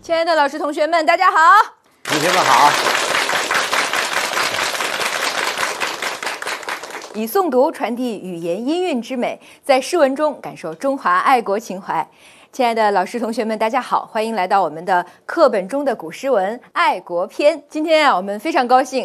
亲爱的老师、同学们，大家好！ 同学们好。 以诵读传递语言音韵之美，在诗文中感受中华爱国情怀。亲爱的老师、同学们，大家好，欢迎来到我们的课本中的古诗文《爱国篇》。今天我们非常高兴